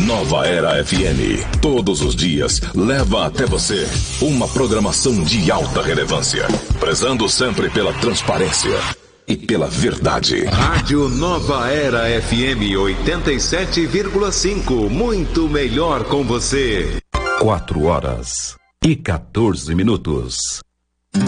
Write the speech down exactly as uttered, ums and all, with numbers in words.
Nova Era F M, todos os dias, leva até você uma programação de alta relevância, prezando sempre pela transparência e pela verdade. Rádio Nova Era F M oitenta e sete vírgula cinco, muito melhor com você. Quatro horas e quatorze minutos.